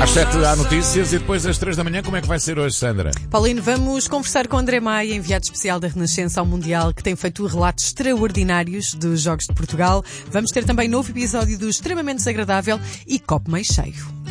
Às 7 há notícias e depois às 3 da manhã, como é que vai ser hoje, Sandra? Paulino, vamos conversar com André Maia, enviado especial da Renascença ao Mundial, que tem feito relatos extraordinários dos Jogos de Portugal. Vamos ter também novo episódio do Extremamente Desagradável e Copo Meio Cheio.